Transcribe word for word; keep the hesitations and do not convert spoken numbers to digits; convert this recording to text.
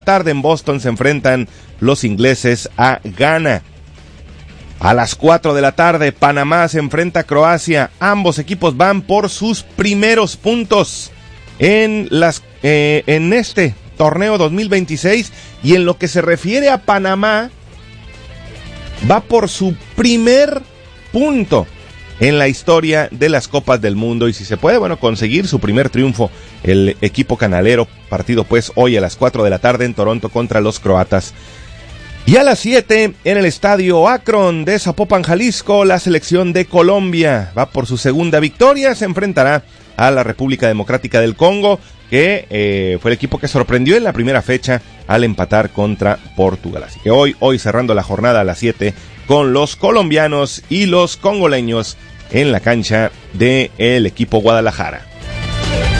Tarde en Boston se enfrentan los ingleses a Ghana. A las cuatro de la tarde, Panamá se enfrenta a Croacia. Ambos equipos van por sus primeros puntos en, las, eh, en este torneo dos mil veintiséis. Y en lo que se refiere a Panamá, va por su primer punto en la historia de las Copas del Mundo. Y si se puede, bueno, conseguir su primer triunfo, el equipo canalero. Partido pues hoy a las cuatro de la tarde en Toronto contra los croatas. Y a las siete, en el estadio Akron de Zapopan, Jalisco, la selección de Colombia va por su segunda victoria. Se enfrentará a la República Democrática del Congo, que eh, fue el equipo que sorprendió en la primera fecha al empatar contra Portugal. Así que hoy, hoy cerrando la jornada a las siete con los colombianos y los congoleños en la cancha del equipo Guadalajara.